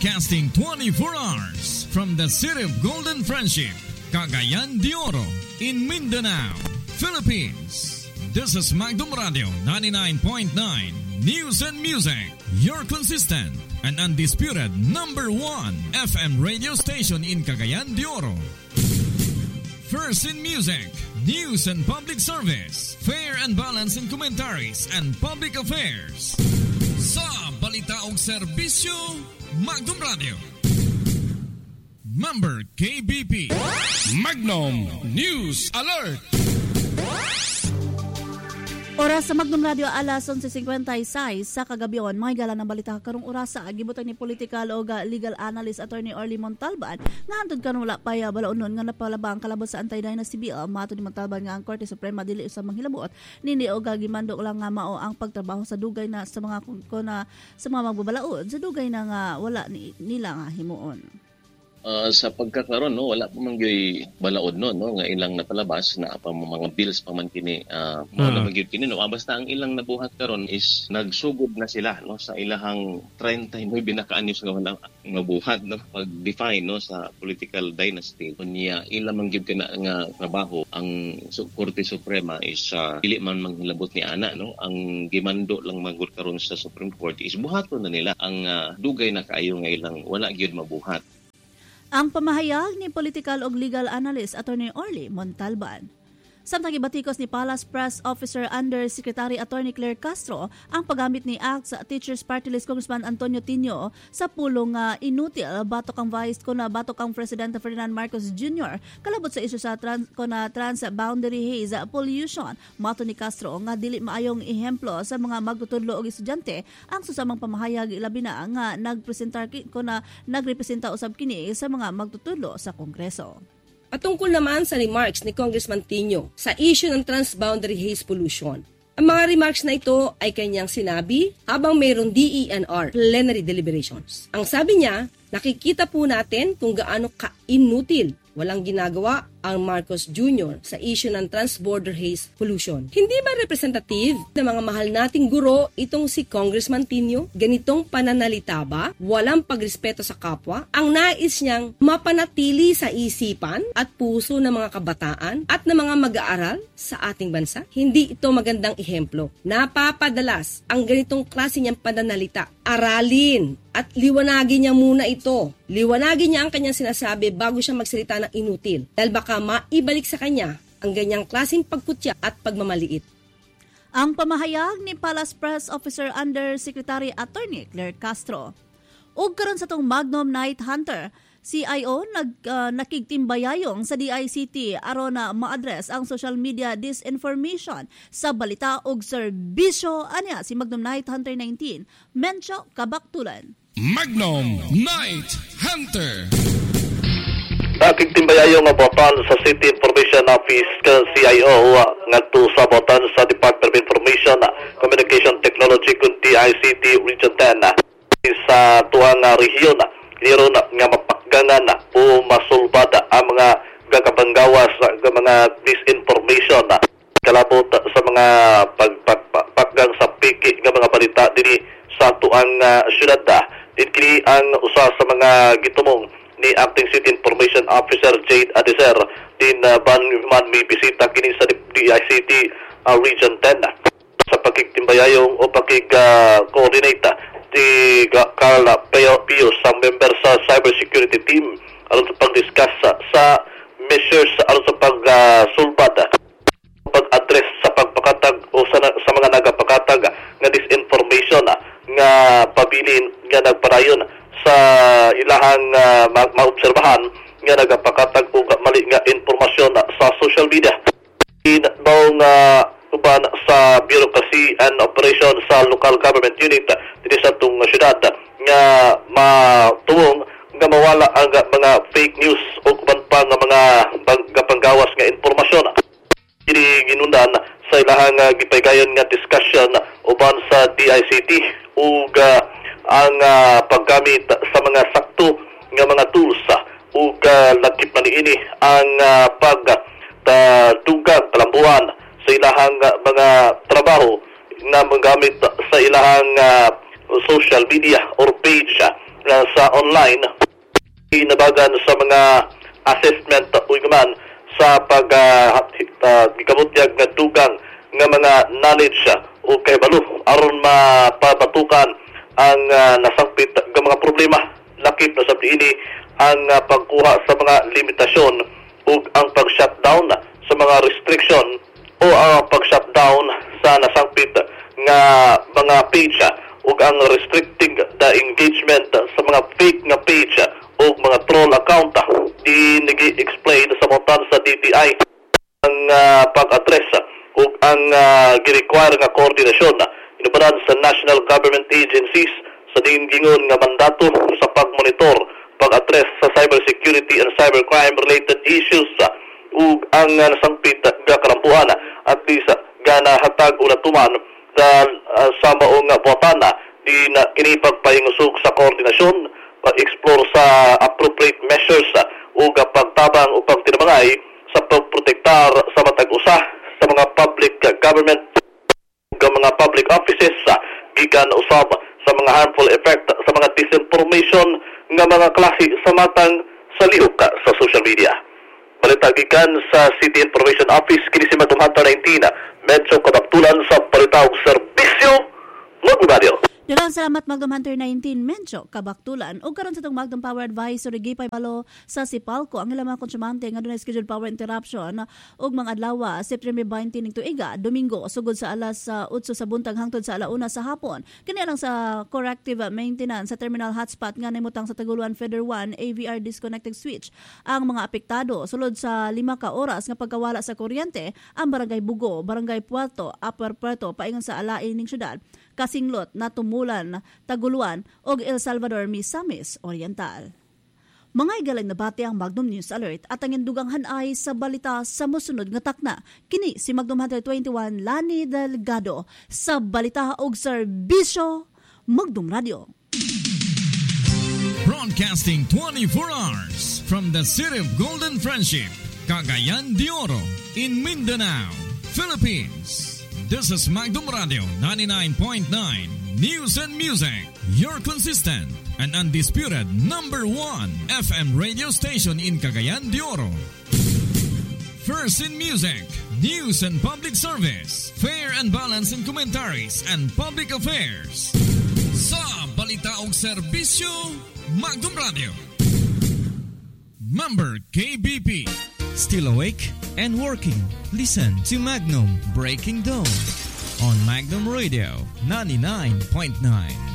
Broadcasting 24 hours from the city of Golden Friendship, Cagayan de Oro, in Mindanao, Philippines. This is Magdum Radio 99.9 News and Music, your consistent and undisputed number 1 FM radio station in Cagayan de Oro. First in music, news and public service, fair and balanced in commentaries and public affairs. Sa balita og serbisyo, Magdum Radio. Member KBP. Magnum News Alert. Oras sa Magnum Radio, alas 11:56 sa kagabion. Mga gala ng balita karong oras sa gibutan ni political o legal analyst Attorney Orly Montalban nga antod karon wala pa balaunon nga napalabang kalabot sa anti-dynasty bill. Mato ni Montalban nga ang Korte Suprema dili sa manghilabot nini o gimandok lang nga mao ang pagtrabaho sa dugay na sa mga sa mga magbabalaod sa dugay na nga wala nila nga himuon. Sa pagkakaroon, no, wala pa man gyoy balaod no, nga ilang napalabas na pa mga bills pa man kini mo na magyud kini no. Basta ang ilang nabuhat karon is nagsugod na sila no sa ilahang 39 binakaanyos nga wala mabuhat no pag define no sa political dynasty. Kunya ilang man gyud kana nga trabaho ang Korte Suprema is dili man manghilabot ni ana no. Ang gimando lang magud karon sa Supreme Court is buhaton na nila ang dugay na kaayo nga ilang wala gyud mabuhat. Ang pamahayag ni political ug legal analyst Attorney Orly Montalban. Samtang gibatikos ni Palace Press Officer Undersecretary Attorney Claire Castro ang paggamit ni ACT sa Teachers Party List Congressman Antonio Tinio sa pulong inutil batok ang batok ang Presidente Ferdinand Marcos Jr. kalabot sa isyu sa trans-boundary haze pollution. Mato ni Castro nga dili maayong ehemplo sa mga magtutudlo og estudyante ang susamang pamahayag ilabi na nga nagrepresenta usab kini sa mga magtutudlo sa Kongreso. Patungkol naman sa remarks ni Congressman Tinio sa issue ng transboundary haze pollution. Ang mga remarks na ito ay kanyang sinabi habang mayroong DENR plenary deliberations. Ang sabi niya, nakikita po natin kung gaano ka-inutil walang ginagawa ang Marcos Jr. sa issue ng transborder haze pollution. Hindi ba representative ng mga mahal nating guro itong si Congressman Tinio? Ganitong pananalita ba? Walang pagrespeto sa kapwa? Ang nais niyang mapanatili sa isipan at puso ng mga kabataan at ng mga mag-aaral sa ating bansa? Hindi ito magandang ehemplo. Napapadalas ang ganitong klase niyang pananalita. Aralin at liwanagin niya muna ito. Liwanagin niya ang kanyang sinasabi bago siya magsalita ng inutil. Dahil baka maibalik sa kanya ang ganyang klaseng pagputya at pagmamaliit. Ang pamahayag ni Palace Press Officer Undersecretary Attorney Claire Castro. Ug karon sa tong Magnum Night Hunter, CIO nakigtimbayayong sa DICT aron na ma-address ang social media disinformation sa balita ug serbisyo anya si Magnum Night Hunter 19. Mencho Kabaktulan. Magnum Night Hunter. Nakigtimbayayo nga botan sa City Information Office ka CIO ngadto sa botan sa Department of Information Communication Technology kun DICT Region 10 sa tuang rehiyon niro nga mapakgangan o masulbada ang mga gagabanggawas sa mga disinformation kalabot sa mga pagpaggang sa piki nga mga balita dinhi sa tuang syudad. Kini ang usa sa mga gitumong ni Acting City Information Officer Jade Adeser din man may bisita kini sa DICT Region 10 sa pagkiktimbayayong o pagkik-coordinate di Carla Pius ang member sa cybersecurity team aron sa pag-discuss sa measures aron sa pag-sulbad pag-address sa pagpakatag o sa mga nagapakatag nga disinformation nga pabilin nga nagparayon sa ilahang maobserbahan nga nagapakatag og mali nga impormasyon sa social media. Inbawng uban sa bureaucracy and operation sa local government unit dito sa itong syudad nga matuwong nga mawala ang mga fake news o uban pa nga mga panggawas nga impormasyon. Kini ginundan sa ilahang gipaygayon nga discussion uban sa DICT ug ang paggamit sa mga sakto nga mga tools ug lakip man ini ang pagdugag talambuan sa ilahang mga trabaho na magamit sa ilahang social media or page sa online, inabagan sa mga assessment uygaman sa pagkabutyag nga dugang nga mga knowledge o kahibalo aron mapabatukan ang nasangpit nga mga problema. Lakip na sa ini ang pagkuha sa mga limitasyon o ang pag-shutdown sa mga restriction o ang pag-shutdown sa nasangpit nga mga page o ang restricting the engagement sa mga fake nga page o mga troll account. Nag-explain sa montan sa DTI ang pag-address o ang gi-require nga koordinasyon inubanan sa national government agencies sa gingon nga mandato sa pag-monitor, pag-address sa cybersecurity and cybercrime related issues ug ang nasangpit nga kalampuan at least gana hatag o natuman sa maong botana di na kini pagpahingusog sa koordinasyon, pag-explore sa appropriate measures ug pagtabang o pagtinabangay sa pagprotektar sa matag usa sa mga public government ug mga public offices gikan usab sa mga harmful effect sa mga disinformation nga mga klase sa matang sa lihok sa social media. Balita gikan sa City Information Office kini si Magdum Hunter 19 medyo kabaktulan sa balita ug serbisyo Magdum Radio. Daghang salamat Magdum Hunter 19 Mencho kabaktulan ug karon sa tong Magdum Power Advisory gipay palo sa Sipalco ang ilang mga konsyumante nga dunay scheduled power interruption ug mga adlaw September 20 ning tuiga Domingo sugod sa alas 8 sa buntag hangtod sa alauna sa hapon. Kini lang sa corrective maintenance sa terminal hotspot nga nimutang sa Taguluan Feeder 1 AVR disconnected switch. Ang mga apektado sulod sa 5 ka oras nga pagkawala sa kuryente ang Barangay Bugo, Barangay Puerto, Upper Puerto paingon sa alain ning syudad. Kasinglot na Tumulan, Taguluan ug El Salvador, Misamis Oriental. Mga igalang nabati ang Magnum News Alert at ang indugangan ay sa balita sa musunod nga takna. Kini si Magnum Hunter 21 Lani Delgado sa balita ug serbisyo Magnum Radio. Broadcasting 24 hours from the City of Golden Friendship, Cagayan de Oro, in Mindanao, Philippines. This is Magnum Radio 99.9 News and Music, your consistent and undisputed number 1 FM radio station in Cagayan de Oro. First in music, news and public service, fair and balanced in commentaries and public affairs. Sa balita ug serbisyo, Magnum Radio. Member KBP. Still awake and working? Listen to Magnum Breaking Dawn on Magnum Radio 99.9.